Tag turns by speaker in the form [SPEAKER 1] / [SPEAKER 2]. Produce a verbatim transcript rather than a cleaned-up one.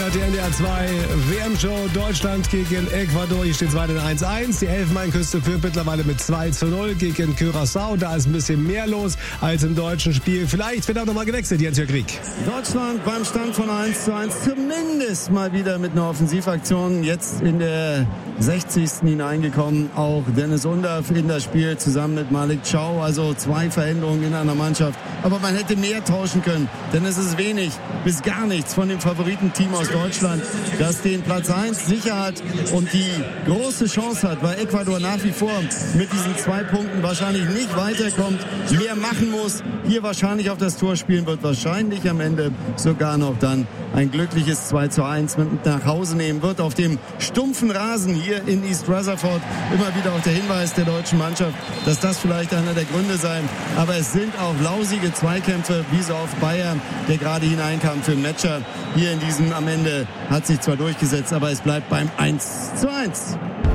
[SPEAKER 1] Die N D R zwei W M-Show Deutschland gegen Ecuador. Hier steht es weiter eins eins. Die Elfenbeinküste führt mittlerweile mit zwei zu null gegen Curaçao. Da ist ein bisschen mehr los als im deutschen Spiel. Vielleicht wird auch nochmal gewechselt, Jens-Jörg Krieg.
[SPEAKER 2] Deutschland beim Stand von eins zu eins zumindest mal wieder mit einer Offensivaktion. Jetzt in der sechzigsten hineingekommen. Auch Dennis Undav in das Spiel zusammen mit Malik Chow. Also zwei Veränderungen in einer Mannschaft. Aber man hätte mehr tauschen können, denn es ist wenig bis gar nichts von dem Favoritenteam aus Deutschland, das den Platz eins sicher hat und die große Chance hat, weil Ecuador nach wie vor mit diesen zwei Punkten wahrscheinlich nicht weiterkommt, mehr machen muss, hier wahrscheinlich auf das Tor spielen wird, wahrscheinlich am Ende sogar noch dann ein glückliches zwei zu eins mit nach Hause nehmen wird. Auf dem stumpfen Rasen hier in East Rutherford immer wieder auch der Hinweis der deutschen Mannschaft, dass das vielleicht einer der Gründe sein. Aber es sind auch lausige Zweikämpfe, wie so oft Bayer, der gerade hineinkam für den Matcher. Hier in diesem am Ende hat sich zwar durchgesetzt, aber es bleibt beim eins zu eins.